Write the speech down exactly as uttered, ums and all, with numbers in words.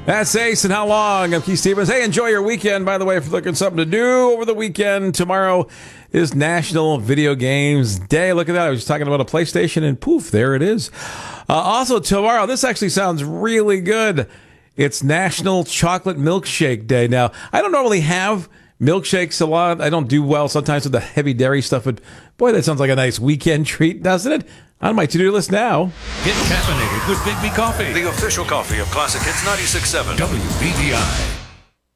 That's Ace and How Long? I'm Keith Stevens. Hey, enjoy your weekend, by the way, if you're looking for something to do over the weekend. Tomorrow is National Video Games Day. Look at that. I was just talking about a PlayStation, and poof, there it is. Uh, also, tomorrow, this actually sounds really good. It's National Chocolate Milkshake Day. Now, I don't normally have milkshakes a lot. I don't do well sometimes with the heavy dairy stuff, but boy, that sounds like a nice weekend treat, doesn't it? On my to-do list now. Get caffeinated with Big B Coffee, the official coffee of Classic Hits ninety-six point seven W B D I.